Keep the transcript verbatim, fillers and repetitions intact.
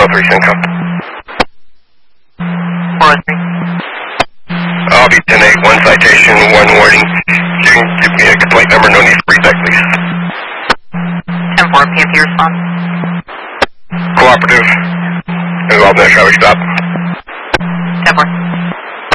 oh three, Cinco. four oh three. I'll be ten eight, one citation, one warning. You can give me a complaint number, no need for recheck, please. ten four, P M P response. Cooperative. Involved in a traffic stop.